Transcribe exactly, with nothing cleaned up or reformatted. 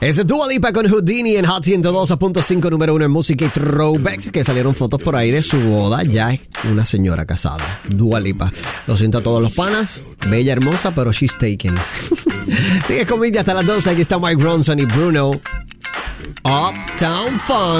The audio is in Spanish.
Es Dua Lipa con Houdini en Hot ciento dos punto cinco, número uno en música y throwbacks, que salieron fotos por ahí de su boda. Ya es una señora casada, Dua Lipa. Lo siento a todos los panas, bella, hermosa, pero she's taken. Sigue conmigo hasta las doce. Aquí está Mike Ronson y Bruno. Uptown Funk.